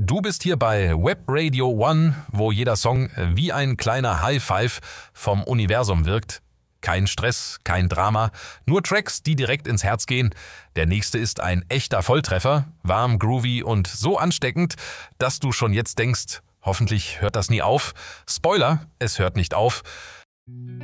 Du bist hier bei Web Radio One, wo jeder Song wie ein kleiner High Five vom Universum wirkt. Kein Stress, kein Drama, nur Tracks, die direkt ins Herz gehen. Der nächste ist ein echter Volltreffer, warm, groovy und so ansteckend, dass du schon jetzt denkst, hoffentlich hört das nie auf. Spoiler, es hört nicht auf.